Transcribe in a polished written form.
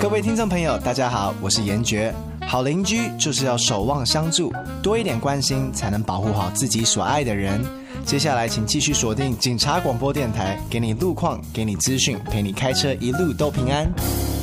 各位听众朋友大家好，我是严爵。好邻居就是要守望相助，多一点关心才能保护好自己所爱的人。接下来请继续锁定警察广播电台，给你路况，给你资讯，陪你开车一路都平安。